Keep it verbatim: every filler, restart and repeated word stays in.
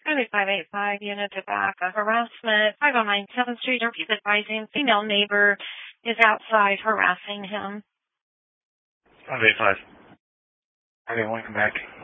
Charlie five eight five, unit to back, a harassment, five oh nine seventh Street, are people advising female neighbor is outside harassing him? five eight five. Okay, welcome back.